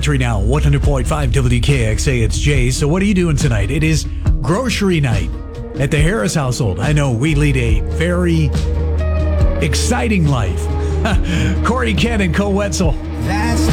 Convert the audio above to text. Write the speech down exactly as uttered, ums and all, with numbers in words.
Country Now, one hundred point five W D K X A. It's Jay. So what are you doing tonight? It is grocery night at the Harris household. I know we lead a very exciting life. Corey, Ken, and Cole Wetzel. That's